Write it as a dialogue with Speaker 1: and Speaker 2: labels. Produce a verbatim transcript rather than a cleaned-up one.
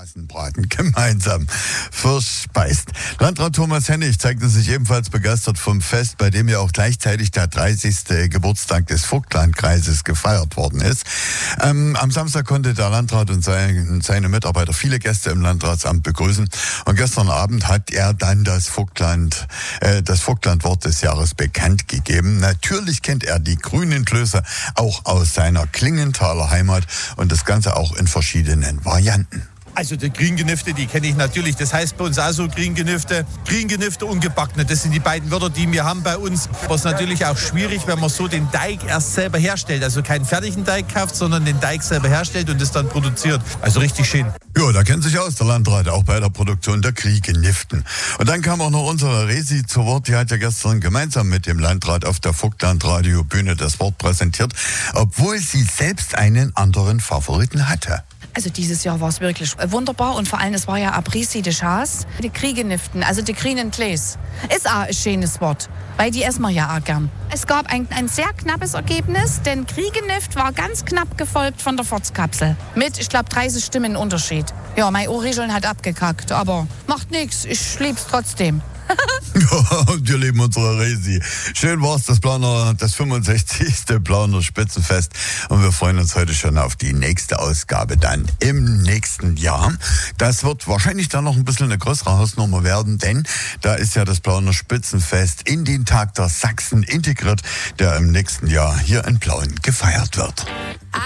Speaker 1: Hasenbraten gemeinsam verspeist. Landrat Thomas Hennig zeigte sich ebenfalls begeistert vom Fest, bei dem ja auch gleichzeitig der dreißigste Geburtstag des Vogtlandkreises gefeiert worden ist. Ähm, am Samstag konnte der Landrat und sein, seine Mitarbeiter viele Gäste im Landratsamt begrüßen. Und gestern Abend hat er dann das Vogtland, äh, das Vogtlandwort des Jahres bekannt gegeben. Natürlich kennt er die grünen Klöße auch aus seiner Klingenthaler Heimat und das Ganze auch in verschiedenen Varianten.
Speaker 2: Also die Grüngenüfte, die kenne ich natürlich. Das heißt bei uns auch so Grüngenüfte. Grüngenüfte, ungebackene, das sind die beiden Wörter, die wir haben bei uns. Aber es ist natürlich auch schwierig, wenn man so den Teig erst selber herstellt. Also keinen fertigen Teig kauft, sondern den Teig selber herstellt und das dann produziert. Also richtig schön.
Speaker 1: Ja, da kennt sich aus der Landrat, auch bei der Produktion der Grüngenüften. Und dann kam auch noch unsere Resi zu Wort. Die hat ja gestern gemeinsam mit dem Landrat auf der Vogtland-Radio-Bühne das Wort präsentiert, obwohl sie selbst einen anderen Favoriten hatte.
Speaker 3: Also dieses Jahr war es wirklich wunderbar und vor allem, es war ja Aprisi de Chas. Die Grüngenüften, also die grünen Kläs, ist auch ein schönes Wort, weil die essen wir ja auch gern. Es gab ein, ein sehr knappes Ergebnis, denn Grüngenüft war ganz knapp gefolgt von der Fotzkapsel. Mit, ich glaube, dreißig Stimmen Unterschied. Ja, mein Ohrrischeln hat abgekackt, aber macht nichts, ich lieb's trotzdem.
Speaker 1: Und wir lieben unsere Resi. Schön war's, das Planer, das fünfundsechzigste Planer Spitzenfest. Und wir freuen uns heute schon auf die nächste Ausgabe dann im nächsten Jahr. Das wird wahrscheinlich dann noch ein bisschen eine größere Hausnummer werden, denn da ist ja das Planer Spitzenfest in den Tag der Sachsen integriert, der im nächsten Jahr hier in Plauen gefeiert wird.